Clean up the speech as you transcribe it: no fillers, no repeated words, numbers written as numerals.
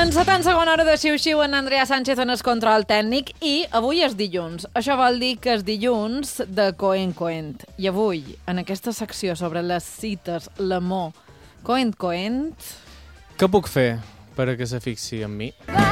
Encetant segona hora de xiu-xiu en Andrea Sánchez en el control tècnic i avui és dilluns. Això vol dir que és dilluns de Coent Coent. I avui, en aquesta secció sobre les cites, l'amor, Coent Coent... Què puc fer per a que se fixi en mi?